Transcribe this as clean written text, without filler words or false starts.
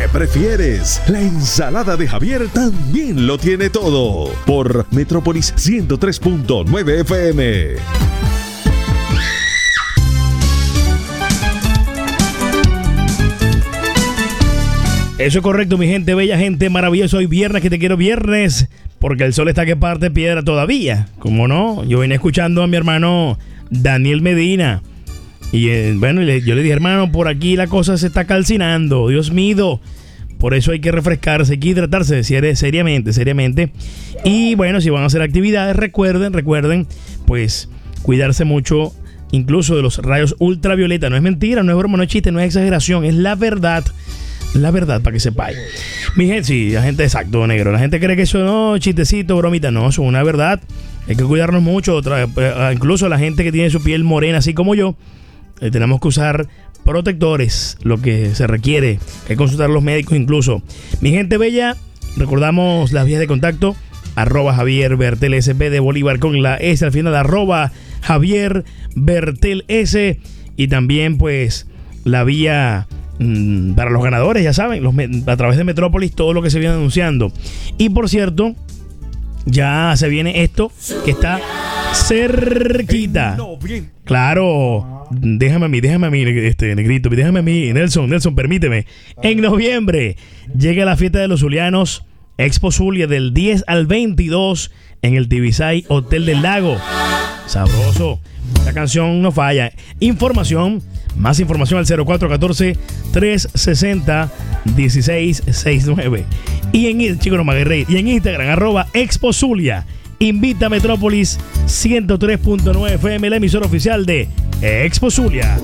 ¿Qué prefieres? La ensalada de Javier también lo tiene todo. Por Metrópolis 103.9 FM. Eso es correcto, mi gente, bella gente, maravilloso. Hoy viernes, que te quiero viernes, porque el sol está que parte piedra todavía. ¿Cómo no? Yo venía escuchando a mi hermano Daniel Medina. Y bueno, yo le dije, hermano, por aquí la cosa se está calcinando. Dios mío. Por eso hay que refrescarse, hay que hidratarse seriamente. Y bueno, si van a hacer actividades, recuerden, pues cuidarse mucho, incluso de los rayos ultravioleta. No es mentira, no es broma, no es chiste, no es exageración, es la verdad. La verdad, para que sepáis. Mi gente, sí, la gente, exacto, negro. La gente cree que eso no, chistecito, bromita. No, eso es una verdad. Hay que cuidarnos mucho. Incluso la gente que tiene su piel morena, así como yo, tenemos que usar protectores, lo que se requiere. Hay que consultar a los médicos incluso. Mi gente bella, recordamos las vías de contacto. @Javier Bertel SP de Bolívar con la S al final. @Javier Bertel S. Y también, pues, la vía para los ganadores, ya saben, a través de Metrópolis, todo lo que se viene anunciando. Y por cierto, ya se viene esto que está cerquita. Claro, déjame a mí, negrito, déjame a mí, Nelson, permíteme. En noviembre llega la fiesta de los Zulianos, Expo Zulia, del 10 al 22 en el Tibisay Hotel del Lago. Sabroso. La canción no falla. Más información al 0414-360-1669. Y en Instagram, @Expo Zulia. Invita a Metrópolis 103.9 FM, la emisora oficial de Expo Zulia.